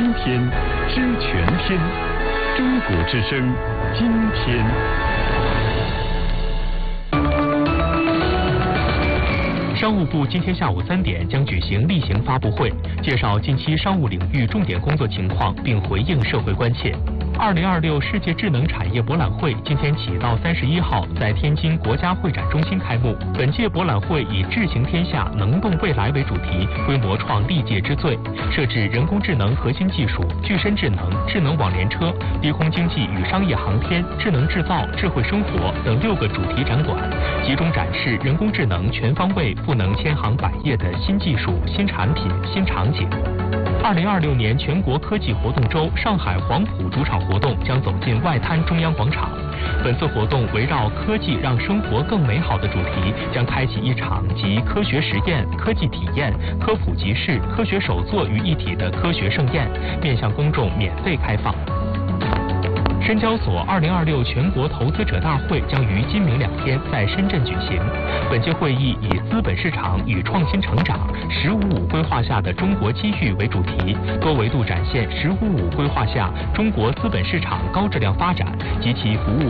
青天，知全天。中国之声，今天。 商务部今天下午3点将举行例行发布会，介绍近期商务领域重点工作情况，并回应社会关切。2026世界智能产业博览会今天起到31号在天津国家会展中心开幕。本届博览会以智行天下、能动未来为主题，规模创历届之最，设置人工智能核心技术、具身智能、智能网联车、低空经济与商业航天、智能制造、智慧生活等6个主题展馆，集中展示人工智能全方位赋能千行百业的新技术、新产品、新场景。2026年全国科技活动周上海黄埔主场活动将走进外滩中央广场。本次活动围绕科技让生活更美好的主题，将开启一场集科学实验、科技体验、科普集市、科学手作于一体的科学盛宴，面向公众免费开放。深交所2026全国投资者大会将于今明2天在深圳举行。本届会议以资本市场与创新成长、“15+5”规划下的中国机遇为主题，多维度展现“15+5”规划下中国资本市场高质量发展及其服务